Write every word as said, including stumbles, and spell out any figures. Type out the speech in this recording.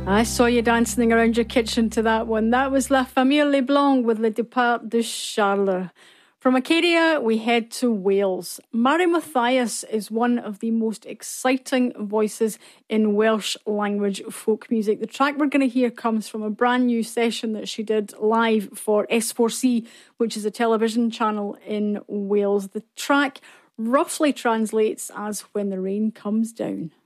I saw you dancing around your kitchen to that one. That was La Famille Leblanc with Le Départ de Charles. From Acadia, we head to Wales. Mari Mathias is one of the most exciting voices in Welsh language folk music. The track we're going to hear comes from a brand new session that she did live for S four C, which is a television channel in Wales. The track roughly translates as When the Rain Comes Down.